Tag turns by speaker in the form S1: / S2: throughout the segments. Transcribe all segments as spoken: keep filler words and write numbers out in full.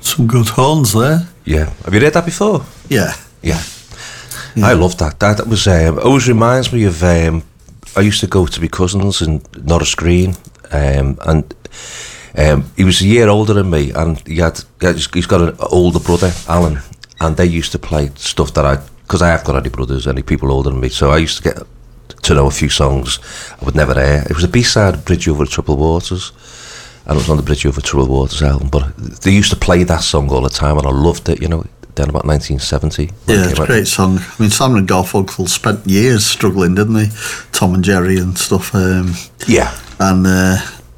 S1: Some good horns there.
S2: Yeah. Have you read that before?
S1: Yeah.
S2: Yeah.
S1: yeah.
S2: I love that. That, that was um, always reminds me of. Um, I used to go to my cousins in Norris Green, um, and um, he was a year older than me, and he had, he had he's got an older brother, Alan, and they used to play stuff that I, because I have got any brothers, any people older than me, so I used to get to know a few songs I would never hear. It was a B-side of Bridge Over Troubled Waters, and it was on the Bridge Over Troubled Waters album, but they used to play that song all the time, and I loved it, you know. Then about nineteen seventy.
S1: Yeah, it's a great song. I mean, Simon and Garfunkel spent years struggling, didn't they? Tom and Jerry and stuff. Um,
S2: yeah.
S1: And uh,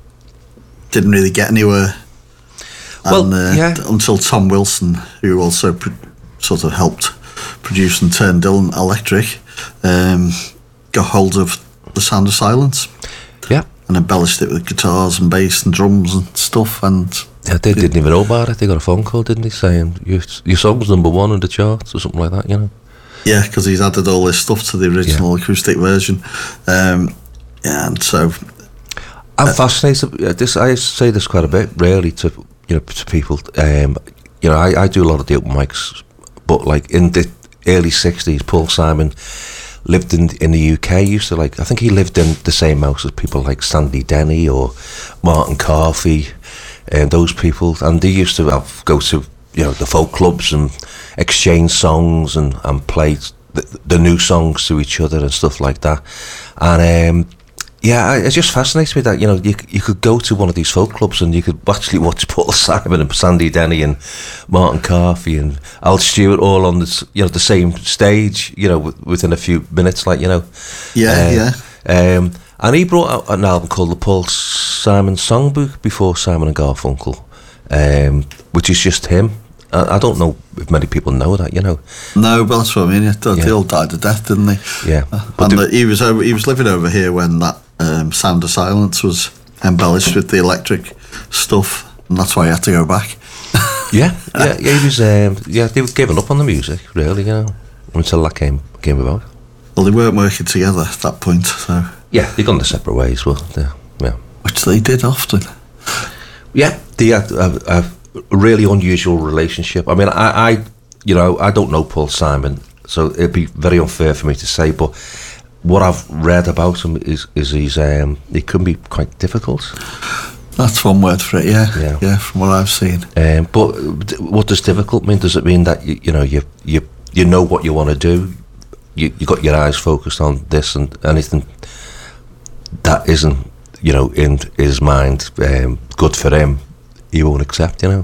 S1: didn't really get anywhere.
S2: Well,
S1: and, uh,
S2: yeah.
S1: Until Tom Wilson, who also pro- sort of helped produce and turn Dylan electric, um, got hold of The Sound of Silence.
S2: Yeah.
S1: And embellished it with guitars and bass and drums and stuff. And
S2: yeah, they didn't even know about it. They got a phone call, didn't they, saying your, your song was number one on the charts or something like that, you know?
S1: Yeah, because he's added all this stuff to the original yeah. acoustic version. Um, yeah, and so...
S2: I'm uh, fascinated. This I say this quite a bit, really, to you know to people. Um, you know, I, I do a lot of the open mics, but like in the early sixties, Paul Simon lived in in the U K. Used to like, I think he lived in the same house as people like Sandy Denny or Martin Carthy, and those people. And they used to have, go to you know the folk clubs and exchange songs and and play the, the new songs to each other and stuff like that. And um, yeah, it just fascinates me that you know you you could go to one of these folk clubs and you could actually watch Paul Simon and Sandy Denny and Martin Carthy and Al Stewart all on the you know the same stage, you know, w- within a few minutes, like you know.
S1: Yeah,
S2: uh, yeah. Um, and he brought out an album called the Paul Simon Songbook before Simon and Garfunkel, um, which is just him. I, I don't know if many people know that, you know.
S1: No, but that's what I mean. They,
S2: yeah.
S1: they all died of death, didn't they?
S2: Yeah.
S1: Uh, and the, he was over, he was living over here when that um, Sound of Silence was embellished with the electric stuff, and that's why he had to go back.
S2: yeah, yeah, yeah. He was. Um, yeah, they were giving up on the music, really, you know, until that came came about.
S1: Well, they weren't working together at that point, so.
S2: Yeah, they've gone their separate ways, well, yeah.
S1: Which they did often.
S2: Yeah, they had a, a really unusual relationship. I mean, I, I, you know, I don't know Paul Simon, so it'd be very unfair for me to say, but what I've read about him is, is he's, um, he can be quite difficult.
S1: That's one word for it, yeah.
S2: Yeah,
S1: yeah from what I've seen.
S2: Um, but what does difficult mean? Does it mean that, you, you know, you, you, you know what you want to do? You, you got your eyes focused on this, and anything that isn't, you know, in his mind um, good for him, he won't accept, you know.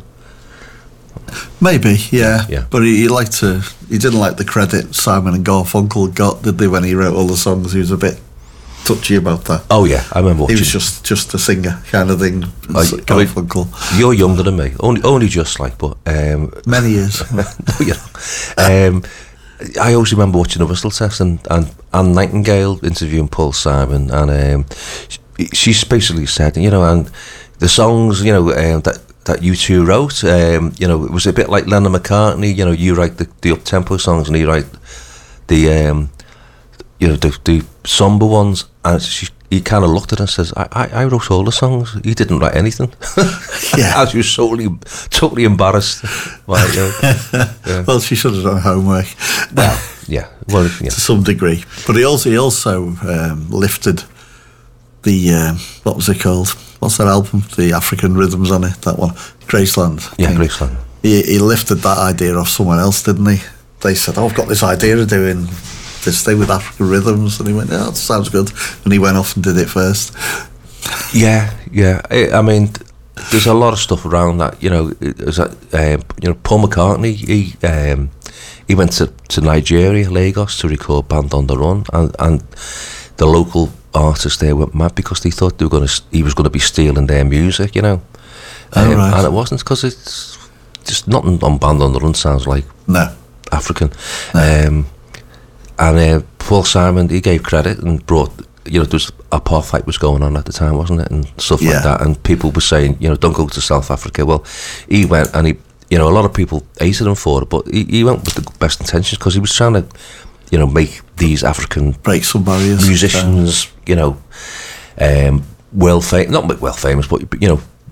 S1: Maybe, yeah.
S2: Yeah.
S1: But he, he liked to. He didn't like the credit Simon and Garfunkel got, did they? When he wrote all the songs, he was a bit touchy about that.
S2: Oh yeah, I remember. Watching.
S1: He was just just a singer kind of thing.
S2: I,
S1: Garfunkel.
S2: I mean, you're younger than me, only only just like, but um,
S1: many years.
S2: you know, um, I always remember watching the Whistle Test and and Anne Nightingale interviewing Paul Simon, and um, she, she's basically said, you know, and the songs, you know, um, that. that you two wrote, um, you know, it was a bit like Lennon McCartney. You know, you write the, the up-tempo songs and he write the, um, you know, the, the somber ones. And she, he kind of looked at her and says, I, I, I wrote all the songs. He didn't write anything.
S1: Yeah.
S2: I was totally, totally embarrassed. Well, you know, yeah.
S1: Well, she should have done homework.
S2: Well, yeah. Well, yeah.
S1: To some degree. But he also, he also um, lifted the, um, what was it called? What's that album? The African Rhythms on it, that one. Graceland.
S2: Yeah, Graceland.
S1: He, he lifted that idea off someone else, didn't he? They said, oh, I've got this idea of doing this thing with African Rhythms. And he went, yeah, that sounds good. And he went off and did it first.
S2: Yeah, yeah. I, I mean, there's a lot of stuff around that, you know. Is that, um, you know, Paul McCartney, he um, he went to, to Nigeria, Lagos, to record Band on the Run. And, and the local artists there went mad because they thought they were going to, he was going to be stealing their music, you know.
S1: Oh,
S2: um,
S1: right.
S2: And it wasn't, because it's just nothing on Band on the Run sounds like
S1: no
S2: African.
S1: No.
S2: Um, and uh, Paul Simon, he gave credit and brought, you know, there was apartheid was going on at the time, wasn't it, and stuff
S1: yeah.
S2: like that. And people were saying, you know, don't go to South Africa. Well, he went, and he, you know, a lot of people hated him for it, but he, he went with the best intentions because he was trying to, you know, make these African
S1: break some barriers,
S2: musicians, you know, um, well famous, not well famous, but you know,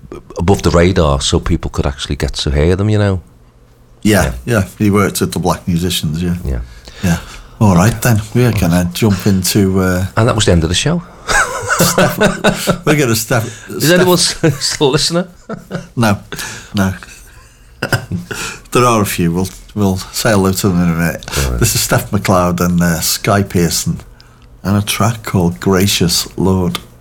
S2: above the radar, so people could actually get to hear them. You know.
S1: Yeah, yeah. yeah. He worked at the Black Musicians. Yeah.
S2: Yeah.
S1: Yeah. All right then, we're gonna jump into. Uh,
S2: and that was the end of the show.
S1: Steph, we're gonna step.
S2: Is
S1: Steph,
S2: anyone still listening?
S1: No, no. There are a few. We'll we'll say hello to them in a minute. Right. This is Steph McLeod and uh, Sky Pearson, and a track called "Gracious Lord."